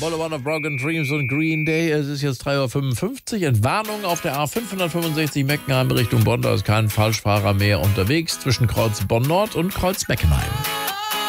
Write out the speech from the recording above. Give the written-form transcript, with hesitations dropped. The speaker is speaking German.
Boulevard of Broken Dreams und Green Day. Es ist jetzt 3:55 Uhr. Entwarnung auf der A565 Meckenheim Richtung Bonn. Da ist kein Falschfahrer mehr unterwegs zwischen Kreuz Bonn Nord und Kreuz Meckenheim.